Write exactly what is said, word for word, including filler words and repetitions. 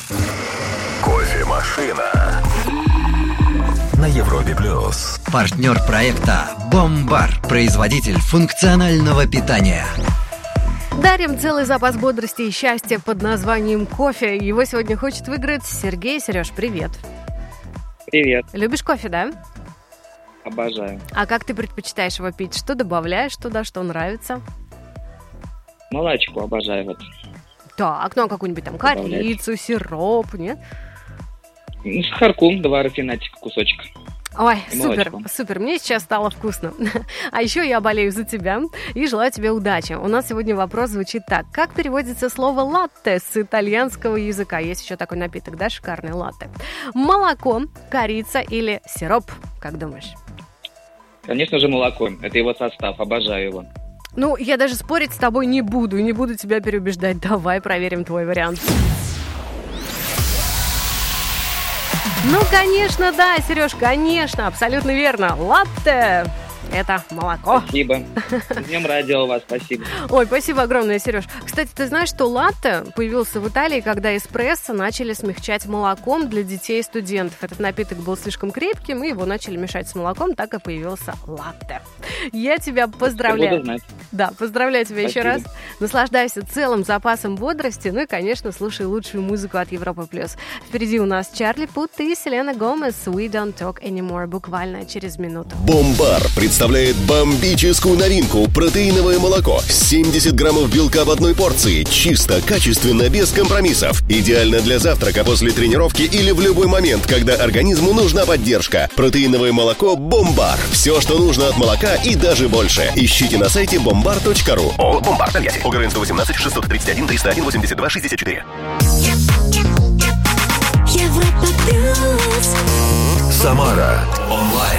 Кофемашина на Европе плюс. Партнер проекта «Бомбар», производитель функционального питания. Дарим целый запас бодрости и счастья под названием кофе. Его сегодня хочет выиграть Сергей. Сереж, привет. Привет. Любишь кофе, да? Обожаю. А как ты предпочитаешь его пить? Что добавляешь туда, что нравится? Молочко обожаю. Вот. Так, ну а какую-нибудь там корицу, сироп, нет? Ну, сахарку, два рафинатика, кусочек. Ой, И супер, молочко. супер, мне сейчас стало вкусно. А еще я болею за тебя и желаю тебе удачи. У нас сегодня вопрос звучит так. Как переводится слово «латте» с итальянского языка? Есть еще такой напиток, да, шикарный латте. Молоко, корица или сироп? Как думаешь? Конечно же, молоко. Это его состав. Обожаю его. Ну, я даже спорить с тобой не буду, и не буду тебя переубеждать. Давай проверим твой вариант. Ну, конечно, да, Сереж, конечно, абсолютно верно. Латте – это молоко. Спасибо. С днем радио вас, спасибо. Ой, спасибо огромное, Сереж. Кстати, ты знаешь, что латте появился в Италии, когда эспрессо начали смягчать молоком для детей и студентов. Этот напиток был слишком крепким, и его начали мешать с молоком, так и появился латте. Я тебя поздравляю. Буду знать. Да, поздравляю тебя Спасибо. еще раз. Наслаждайся целым запасом бодрости, ну и, конечно, слушай лучшую музыку от Европы плюс. Впереди у нас Чарли Пут и Селена Гомес «We Don't Talk Anymore» буквально через минуту. Бомбар представляет бомбическую новинку – протеиновое молоко. семьдесят граммов белка в одной порции. Чисто, качественно, без компромиссов. Идеально для завтрака после тренировки или в любой момент, когда организму нужна поддержка. Протеиновое молоко «Бомбар». Все, что нужно от молока и даже больше. Ищите на сайте бомбар точка ру. О, Бомбар, Тольятти. ОГРН сто восемнадцать шестьсот тридцать один триста один восемьдесят два шестьдесят четыре. Европа плюс. Самара онлайн.